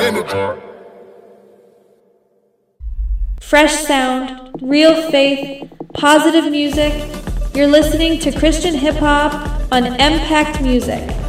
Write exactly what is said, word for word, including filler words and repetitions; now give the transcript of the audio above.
energy. Fresh sound, real faith, positive music. You're listening to Christian hip hop on Impact Music.